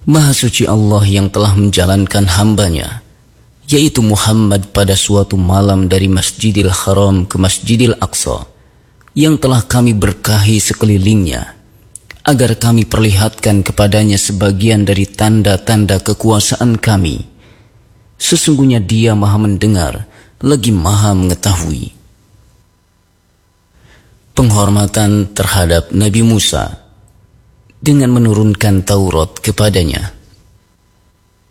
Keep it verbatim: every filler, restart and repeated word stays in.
Maha suci Allah yang telah menjalankan hambanya, yaitu Muhammad, pada suatu malam dari Masjidil Haram ke Masjidil Aqsa, yang telah kami berkahi sekelilingnya, agar kami perlihatkan kepadanya sebagian dari tanda-tanda kekuasaan kami. Sesungguhnya Dia Maha mendengar lagi Maha mengetahui. Penghormatan terhadap Nabi Musa dengan menurunkan Taurat kepadanya.